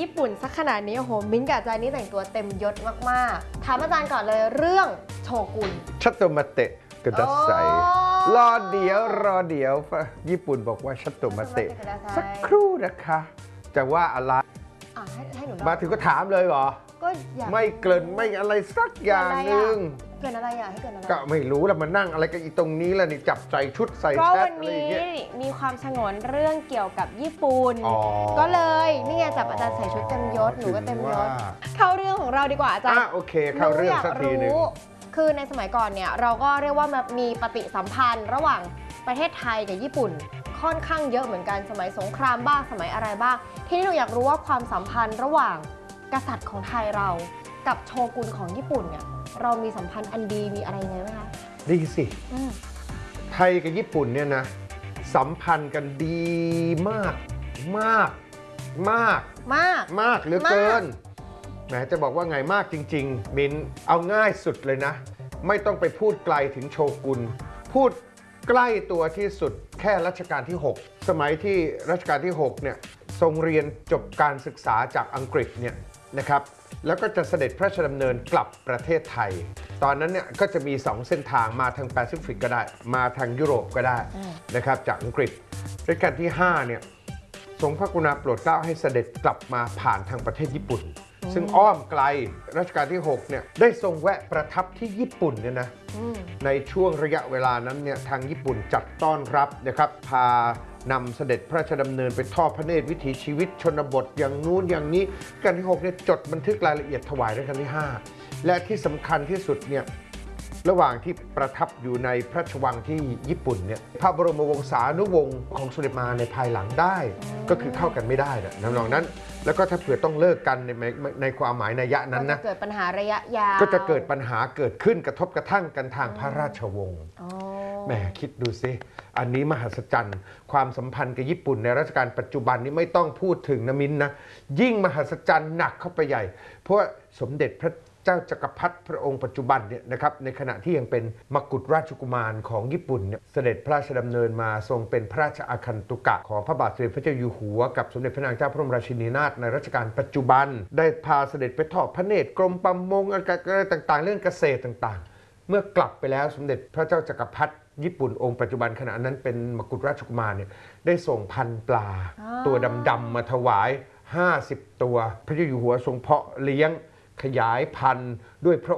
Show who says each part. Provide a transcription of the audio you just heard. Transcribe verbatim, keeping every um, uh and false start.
Speaker 1: ญี่ปุ่นสักขนาดนี้โอ้โหมิ้นท์กับอาจารย์นี่แต่งตัวเต็มยศมากๆถามอาจารย์ก่อนเลยเรื่องโชกุน
Speaker 2: ชัตโตมาเตะกระดัสไซรอเดี๋ยวรอเดี๋ยวญี่ปุ่นบอกว่าชัตโตมาเตะสักครู่นะคะจะว่าอะไร
Speaker 1: ให้ให้หนู
Speaker 2: มาถึงก็ถามเลยเหรอ
Speaker 1: ก็อยาก
Speaker 2: ไม่เกริ่นไม่อะไรสักอย่างหนึ่ง
Speaker 1: เกินอะไรอ่ะให้เกินอะไร
Speaker 2: ก็ไม่รู้แล้วมานั่งอะไรกันอีตรงนี้แล้วนี่จับใส่ชุดใส่แชทอะไรอย่างเงี้ย
Speaker 1: มีความสงวนเรื่องเกี่ยวกับญี่ปุ่นก็เลยนี่ไงจับอาจารย์ใส่ชุดเต็มยศหนูก็เต็มยศเข้าเรื่องของเราดีกว่าอาจารย์
Speaker 2: โอเคเข้าเรื่องสักทีนึง
Speaker 1: คือในสมัยก่อนเนี่ยเราก็เรียกว่ามีปฏิสัมพันธ์ระหว่างประเทศไทยกับญี่ปุ่นค่อนข้างเยอะเหมือนกันสมัยสงครามบ้างสมัยอะไรบ้างที่นี่หนูอยากรู้ว่าความสัมพันธ์ระหว่างกษัตริย์ของไทยเรากับโชกุนของญี่ปุ่นเนี่ยเรามีสัมพันธ์อันดีมีอะไรไงไหมคะ
Speaker 2: ดีสิไทยกับญี่ปุ่นเนี่ยนะสัมพันธ์กันดีมากมากมาก
Speaker 1: มาก
Speaker 2: มากเหลือเกินแหมจะบอกว่าไงมากจริงๆมินเอาง่ายสุดเลยนะไม่ต้องไปพูดไกลถึงโชกุนพูดใกล้ตัวที่สุดแค่รัชกาลที่หกสมัยที่รัชกาลที่หกเนี่ยทรงเรียนจบการศึกษาจากอังกฤษเนี่ยนะครับแล้วก็จะเสด็จพระราชดำเนินกลับประเทศไทยตอนนั้นเนี่ยก็จะมีสองเส้นทางมาทางแปซิฟิกก็ได้มาทางยุโรปก็ได้นะครับจากอังกฤษรัชกาลที่ห้าเนี่ยทรงพระกรุณาโปรดเกล้าให้เสด็จกลับมาผ่านทางประเทศญี่ปุ่นซึ่งอ้อมไกลรัชกาลที่หกเนี่ยได้ทรงแวะประทับที่ญี่ปุ่นเนี่ยนะในช่วงระยะเวลานั้นเนี่ยทางญี่ปุ่นจัดต้อนรับนะครับพานำเสด็จพระราชดำเนินไปทอดพระเนตรวิถีชีวิตชนบทอย่างนู้นอย่างนี้รัชกาลที่หกเนี่ยจดบันทึกรายละเอียดถวายรัชกาลที่ห้าและที่สำคัญที่สุดเนี่ยระหว่างที่ประทับอยู่ในพระราชวังที่ญี่ปุ่นเนี่ยพระบรมวงศานุวงศ์ของเสด็จมาในภายหลังได้ก็คือเข้ากันไม่ได้นะนองนั้นแล้วก็ถ้าเผื่อต้องเลิกกันในในความหมายนัยยะนั้นนะ
Speaker 1: ก็จะเกิดปัญหาระยะยาว
Speaker 2: ก็จะเกิดปัญหาเกิดขึ้นกระทบกระทั่งกันทางพระราชวงศ์แหมคิดดูสิอันนี้มหัศจรรย์ความสัมพันธ์กับญี่ปุ่นในรัชกาลปัจจุบันนี้ไม่ต้องพูดถึงนะมินนะยิ่งมหัศจรรย์หนักเข้าไปใหญ่เพราะสมเด็จพระเจ้าจักรพรรดิพระองค์ปัจจุบันเนี่ยนะครับในขณะที่ยังเป็นมกุฎราชกุมารของญี่ปุ่นเนี่ยเสด็จพระราชดำเนินมาทรงเป็นพระราชอาคันตุกะของพระบาทสมเด็จพระเจ้าอยู่หัวกับสมเด็จพระนางเจ้าพระบรมราชินีนาถในรัชกาลปัจจุบันได้พาเสด็จไปทอดพระเนตรกรมประมงอะไรต่างๆเรื่องเกษตรต่างๆเมื่อกลับไปแล้วสมเด็จพระเจ้าจักรพรรดิญี่ปุ่นองค์ปัจจุบันขณะนั้นเป็นมกุฎราชกุมารเนี่ยได้ส่งพันปลาตัวดำๆมาถวายห้าสิบตัวพระเจ้าอยู่หัวทรงเพาะเลี้ยงขยายพันธุ์ด้วยพระ